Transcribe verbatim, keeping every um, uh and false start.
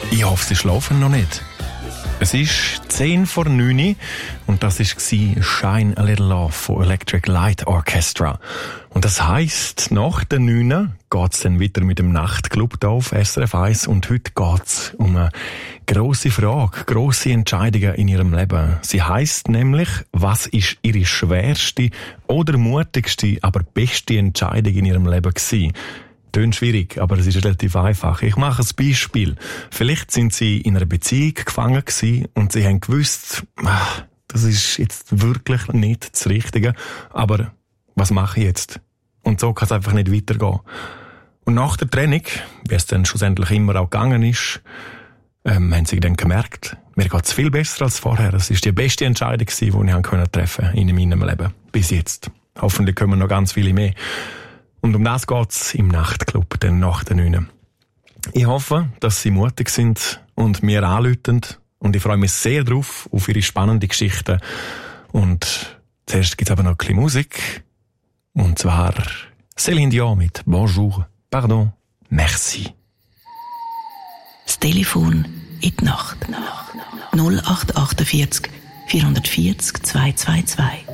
Ich hoffe, Sie schlafen noch nicht. Es ist zehn vor neun und das war «Shine a Little Love» von Electric Light Orchestra. Und das heisst, nach der neun geht's dann wieder mit dem Nachtclub hier auf S R F eins und heute geht's um eine grosse Frage, grosse Entscheidungen in Ihrem Leben. Sie heisst nämlich, was ist Ihre schwerste oder mutigste, aber beste Entscheidung in Ihrem Leben gewesen? Tönt schwierig, aber es ist relativ einfach. Ich mache ein Beispiel. Vielleicht sind Sie in einer Beziehung gefangen gewesen und Sie haben gewusst, ach, das ist jetzt wirklich nicht das Richtige, aber was mache ich jetzt? Und so kann es einfach nicht weitergehen. Und nach der Trennung, wie es dann schlussendlich immer auch gegangen ist, ähm, haben Sie dann gemerkt, mir geht es viel besser als vorher. Es ist die beste Entscheidung gewesen, die ich treffen konnte in meinem Leben. Bis jetzt. Hoffentlich kommen noch ganz viele mehr. Und um das geht's im Nachtclub, dann nach der neun. Ich hoffe, dass Sie mutig sind und mir anrufen. Und ich freue mich sehr drauf, auf Ihre spannende Geschichten. Und zuerst gibt's aber noch ein bisschen Musik. Und zwar Céline Dion mit Bonjour, Pardon, Merci. Das Telefon in die Nacht. null acht acht vier, vier vier null, zwei zwei zwei